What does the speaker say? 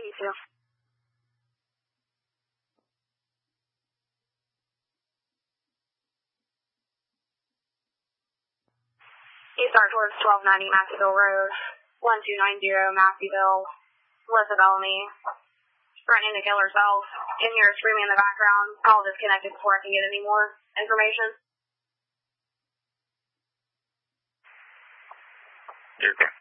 You too. You start towards 1290 Matthewville Road, 1290 Matthewville, Melissa Bellamy, threatening to kill herself, in here screaming in the background. I'll disconnect it before I can get any more information. You're okay.